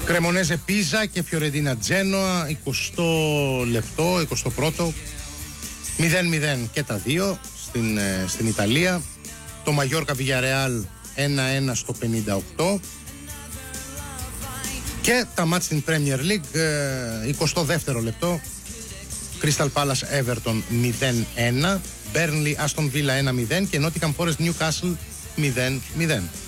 Κρεμονέζε Πίζα και Φιωρεντίνα Τζένοα, 20 λεπτό, 21ο, 0-0 και τα δύο στην Ιταλία. Το Μαγιόρκα Βιγιαρεάλ 1-1 στο 58. Και τα μάτς στην Premier League, 22ο λεπτό, Crystal Palace Everton 0-1, Burnley Aston Villa 1-0 και Nottingham Forest Newcastle 0-0.